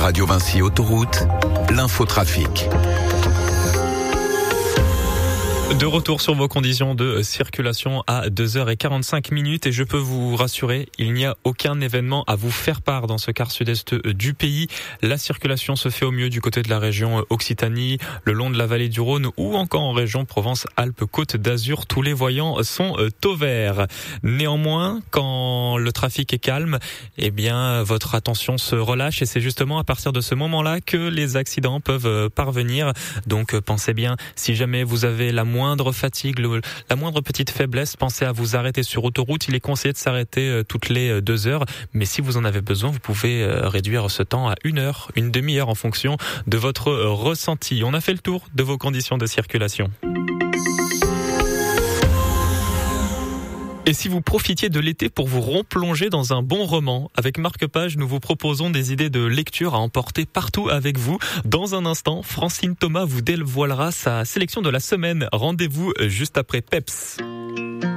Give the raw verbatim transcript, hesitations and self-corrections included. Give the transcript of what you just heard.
Radio Vinci Autoroute, l'infotrafic. De retour sur vos conditions de circulation à deux heures quarante-cinq minutes et je peux vous rassurer, il n'y a aucun événement à vous faire part dans ce quart sud-est du pays. La circulation se fait au mieux du côté de la région Occitanie, le long de la vallée du Rhône ou encore en région Provence-Alpes-Côte d'Azur. Tous les voyants sont au vert. Néanmoins, quand le trafic est calme, eh bien, votre attention se relâche et c'est justement à partir de ce moment-là que les accidents peuvent parvenir. Donc, pensez bien, si jamais vous avez la moindre moindre fatigue, le, la moindre petite faiblesse, pensez à vous arrêter sur autoroute. Il est conseillé de s'arrêter euh, toutes les euh, deux heures, mais si vous en avez besoin, vous pouvez euh, réduire ce temps à une heure, une demi-heure en fonction de votre euh, ressenti. On a fait le tour de vos conditions de circulation. Et si vous profitiez de l'été pour vous replonger dans un bon roman, avec Marque-Page, nous vous proposons des idées de lecture à emporter partout avec vous. Dans un instant, Francine Thomas vous dévoilera sa sélection de la semaine. Rendez-vous juste après Peps.